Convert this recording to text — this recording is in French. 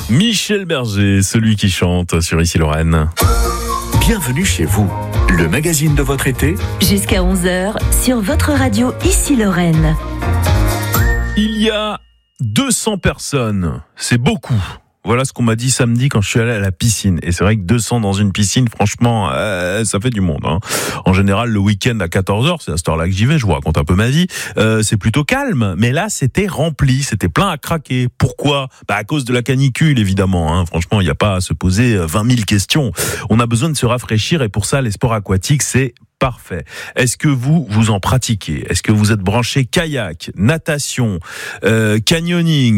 Michel Berger, celui qui chante sur Ici Lorraine. Bienvenue chez vous, le magazine de votre été. Jusqu'à 11h sur votre radio Ici Lorraine. Il y a 200 personnes, c'est beaucoup. Voilà ce qu'on m'a dit samedi quand je suis allé à la piscine. Et c'est vrai que 200 dans une piscine, franchement, ça fait du monde. Hein. En général, le week-end à 14h, c'est à cette heure-là que j'y vais, je vous raconte un peu ma vie, c'est plutôt calme. Mais là, c'était rempli, c'était plein à craquer. Pourquoi ? À cause de la canicule, évidemment. Hein. Franchement, il n'y a pas à se poser 20 000 questions. On a besoin de se rafraîchir et pour ça, les sports aquatiques, c'est parfait. Est-ce que vous en pratiquez ? Est-ce que vous êtes branché kayak, natation, canyoning ?